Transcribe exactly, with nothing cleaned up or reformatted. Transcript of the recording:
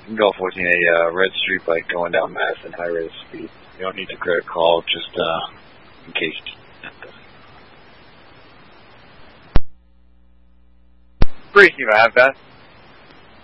Gulf fourteen, a uh, red street bike going down Madison, high rate of speed. You don't need to clear a call, just uh, in case. Briefing, I have that.